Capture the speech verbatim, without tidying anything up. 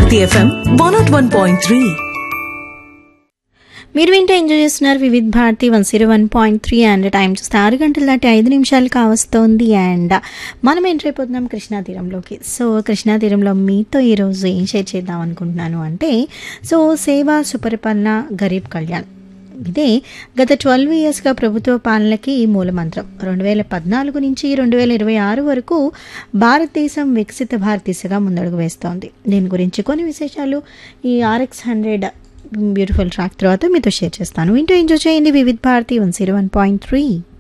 Bharati FM one not one point three. మీరు వింటే enjoy చేస్తున్నారు Vividh Bharati one zero one point three and time చూస్తే ఆరు గంటల దాటి ఐదు నిమిషాలు కావస్తోంది. అండ్ మనం ఎంటర్ అయిపోతున్నాం కృష్ణా తీరంలోకి. సో కృష్ణా తీరంలో మీతో ఈరోజు ఏం షేర్ చేద్దాం అనుకుంటున్నాను అంటే, సో సేవా సుపరిపాలన గరీబ్ కళ్యాణ్ ఇదే గత ట్వెల్వ్ ఇయర్స్గా ప్రభుత్వ పాలనకి మూలమంత్రం. రెండు వేల పద్నాలుగు నుంచి రెండు వేల ఇరవై ఆరు వరకు భారతదేశం వికసిత భారత్ దిశగా ముందడుగు వేస్తోంది. దీని గురించి కొన్ని విశేషాలు ఈ ఆర్ఎక్స్ హండ్రెడ్ బ్యూటిఫుల్ ట్రాక్ తర్వాత మీతో షేర్ చేస్తాను. వింటూ ఎంజాయ్ చేయండి Vividh Bharati one zero one point three.